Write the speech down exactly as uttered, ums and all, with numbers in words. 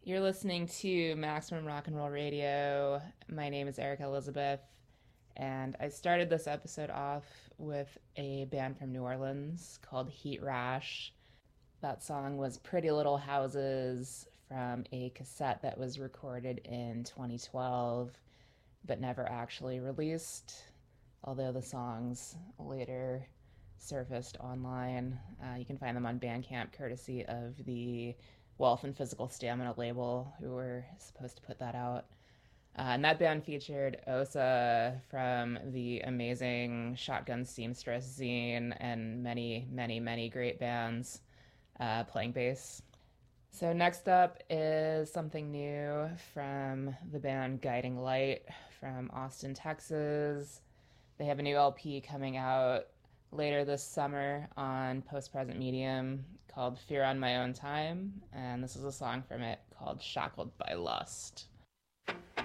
You're listening to Maximum Rock and Roll Radio. My name is Erica Elizabeth, and I started this episode off with a band from New Orleans called Heat Rash. That song was Pretty Little Houses from a cassette that was recorded in twenty twelve but never actually released, although the songs later surfaced online. Uh, you can find them on Bandcamp courtesy of the Wealth and Physical Stamina label, who were supposed to put that out. Uh, and that band featured Osa from the amazing Shotgun Seamstress zine and many, many, many great bands uh, playing bass. So next up is something new from the band Guiding Light from Austin, Texas. They have a new L P coming out later this summer on Post Present Medium called Fear on My Own Time, and this is a song from it called Shackled by Lust.